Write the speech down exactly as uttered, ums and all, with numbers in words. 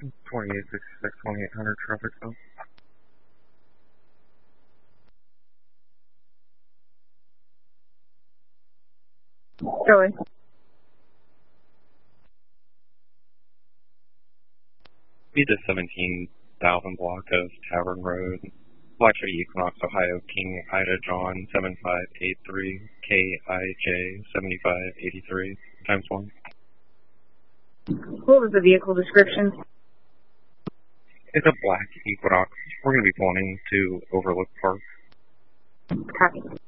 twenty-eight sixty-six, twenty-eight hundred traffic stop. Joey. Be the seventeen thousand block of Tavern Road, Blackfoot Equinox, Ohio, King Ida John seven five eight three, K I J seventy-five eighty-three, times one. What was the vehicle description? It's a black Equinox. We're going to be pointing to Overlook Park. Copy.